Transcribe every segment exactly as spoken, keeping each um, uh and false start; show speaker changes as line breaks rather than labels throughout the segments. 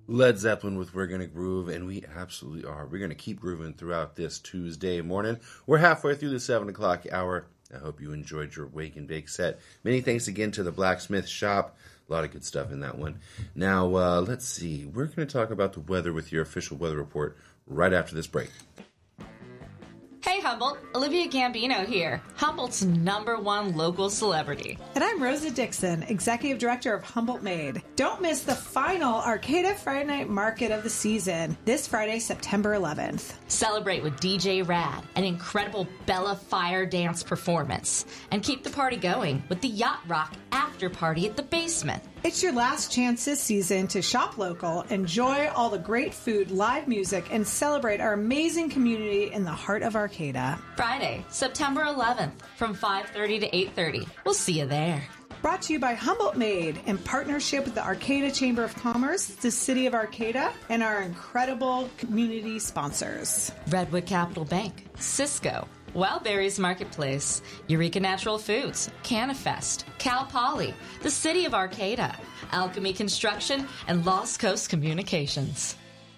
Led Zeppelin with We're Gonna Groove, and we absolutely are. We're going to keep grooving throughout this Tuesday morning. We're halfway through the seven o'clock hour. I hope you enjoyed your Wake and Bake set. Many thanks again to the Blacksmith Shop. A lot of good stuff in that one. Now, uh, let's see. We're going to talk about the weather with your official weather report right after this break.
Hey Humboldt, Olivia Gambino here, Humboldt's number one local celebrity.
And I'm Rosa Dixon, Executive Director of Humboldt Made. Don't miss the final Arcata Friday Night Market of the season, this Friday, September eleventh.
Celebrate with D J Rad, an incredible Bella Fire dance performance, and keep the party going with the Yacht Rock after party at the basement.
It's your last chance this season to shop local, enjoy all the great food, live music, and celebrate our amazing community in the heart of Arcata.
Friday, September eleventh, from five thirty to eight thirty. We'll see you there.
Brought to you by Humboldt Made in partnership with the Arcata Chamber of Commerce, the City of Arcata, and our incredible community sponsors.
Redwood Capital Bank, Cisco, Wildberries Marketplace, Eureka Natural Foods, Canifest, Cal Poly, the City of Arcata, Alchemy Construction, and Lost Coast Communications.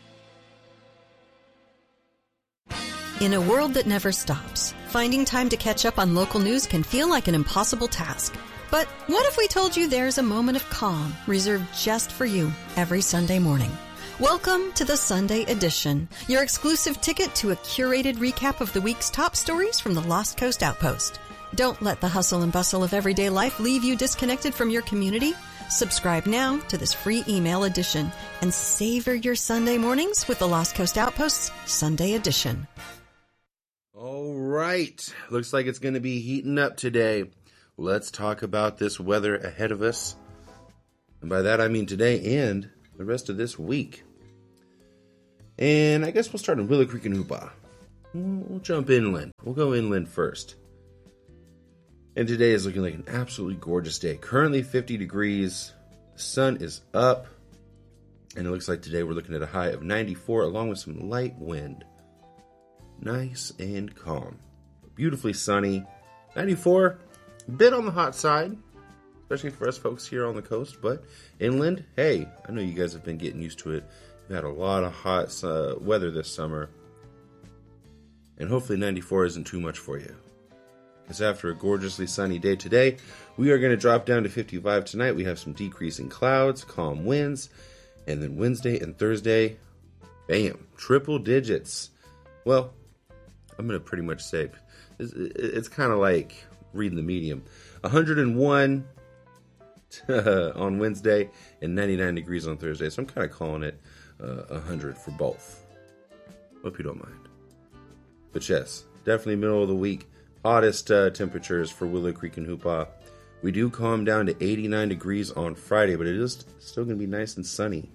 In a world that never stops, finding time to catch up on local news can feel like an impossible task. But what if we told you there's a moment of calm reserved just for you every Sunday morning? Welcome to the Sunday Edition, your exclusive ticket to a curated recap of the week's top stories from the Lost Coast Outpost. Don't let the hustle and bustle of everyday life leave you disconnected from your community. Subscribe now to this free email edition and savor your Sunday mornings with the Lost Coast Outpost's Sunday Edition.
All right. Looks like it's going to be heating up today. Let's talk about this weather ahead of us. And by that I mean today and the rest of this week. And I guess we'll start in Willow Creek and Hoopa. We'll jump inland. We'll go inland first. And today is looking like an absolutely gorgeous day. Currently fifty degrees. The sun is up. And it looks like today we're looking at a high of ninety-four along with some light wind. Nice and calm. Beautifully sunny. ninety-four, a bit on the hot side. Especially for us folks here on the coast. But inland, hey, I know you guys have been getting used to it. We've had a lot of hot uh, weather this summer. And hopefully ninety-four isn't too much for you. Because after a gorgeously sunny day today, we are going to drop down to fifty-five tonight. We have some decreasing clouds, calm winds. And then Wednesday and Thursday, bam, triple digits. Well, I'm going to pretty much say, it's, it's kind of like reading the medium. one hundred one on Wednesday and ninety-nine degrees on Thursday. So I'm kind of calling it uh, one hundred for both. Hope you don't mind. But yes, definitely middle of the week. Hottest uh, temperatures for Willow Creek and Hoopa. We do calm down to eighty-nine degrees on Friday, but it is still going to be nice and sunny.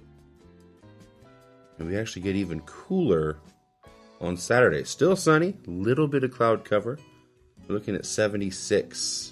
And we actually get even cooler on Saturday. Still sunny, little bit of cloud cover. We're looking at seventy-six.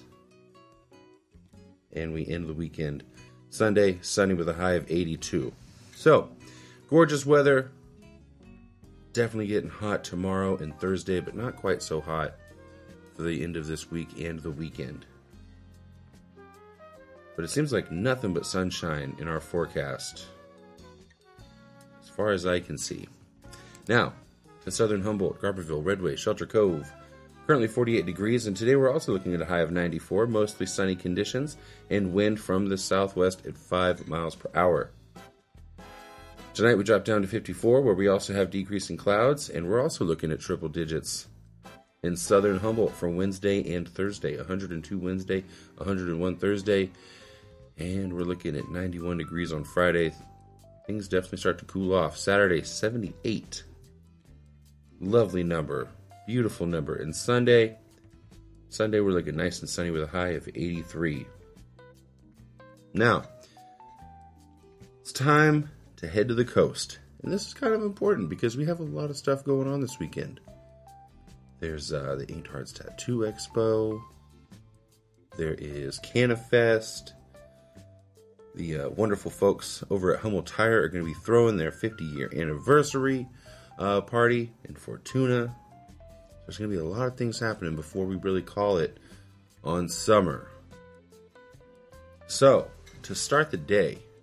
And we end the weekend Sunday, sunny with a high of eighty-two. So, gorgeous weather. Definitely getting hot tomorrow and Thursday, but not quite so hot for the end of this week and the weekend. But it seems like nothing but sunshine in our forecast, as far as I can see. Now, to southern Humboldt, Garberville, Redway, Shelter Cove. Currently forty-eight degrees, and today we're also looking at a high of ninety-four, mostly sunny conditions, and wind from the southwest at five miles per hour. Tonight we drop down to fifty-four, where we also have decreasing clouds, and we're also looking at triple digits in southern Humboldt for Wednesday and Thursday. one hundred two Wednesday, one hundred one Thursday, and we're looking at ninety-one degrees on Friday. Things definitely start to cool off. Saturday, seventy-eight. Lovely number. Beautiful number. And Sunday, Sunday we're looking nice and sunny with a high of eighty-three. Now, it's time to head to the coast. And this is kind of important because we have a lot of stuff going on this weekend. There's uh, the Ain't Hearts Tattoo Expo. There is Canifest. The uh, wonderful folks over at Humboldt Tire are going to be throwing their fifty-year anniversary uh, party in Fortuna. There's going to be a lot of things happening before we really call it on summer. So, to start the day,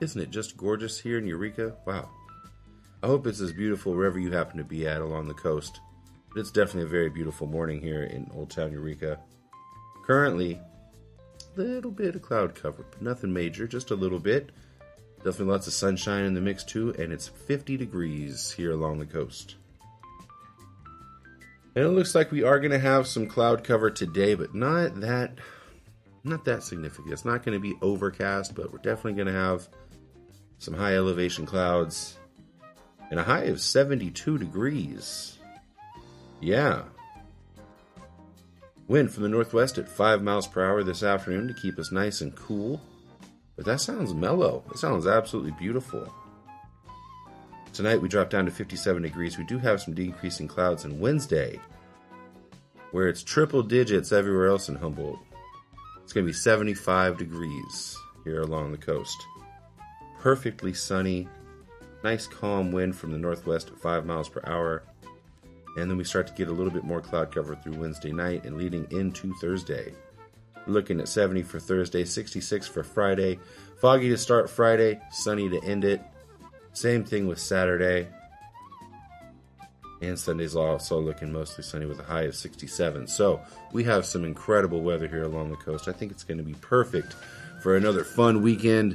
Isn't it just gorgeous here in Eureka? Wow. I hope it's as beautiful wherever you happen to be at along the coast. But it's definitely a very beautiful morning here in Old Town Eureka. Currently, a little bit of cloud cover, but nothing major, just a little bit. Definitely lots of sunshine in the mix too, and it's fifty degrees here along the coast. And it looks like we are going to have some cloud cover today, but not that, not that significant. It's not going to be overcast, but we're definitely going to have some high elevation clouds and a high of seventy-two degrees. Yeah. Wind from the northwest at five miles per hour this afternoon to keep us nice and cool. But that sounds mellow. That sounds absolutely beautiful. Tonight we drop down to fifty-seven degrees. We do have some decreasing clouds on Wednesday, where it's triple digits everywhere else in Humboldt. It's going to be seventy-five degrees here along the coast. Perfectly sunny. Nice calm wind from the northwest at five miles per hour. And then we start to get a little bit more cloud cover through Wednesday night and leading into Thursday. We're looking at seventy for Thursday, sixty-six for Friday. Foggy to start Friday, sunny to end it. Same thing with Saturday. And Sunday's also looking mostly sunny with a high of sixty-seven. So we have some incredible weather here along the coast. I think it's going to be perfect for another fun weekend.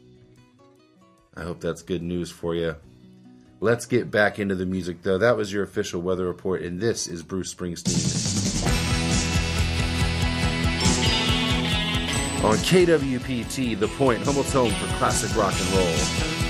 I hope that's good news for you. Let's get back into the music, though. That was your official weather report, and this is Bruce Springsteen. On K W P T, The Point, Humboldt's home for classic rock and roll.